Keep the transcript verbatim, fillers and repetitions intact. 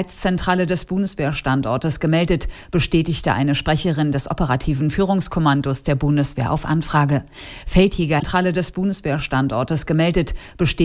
Sicherheitszentrale des Bundeswehrstandortes gemeldet, bestätigte eine Sprecherin des operativen Führungskommandos der Bundeswehr auf Anfrage. Feldjägerzentrale des Bundeswehrstandortes gemeldet, bestätigte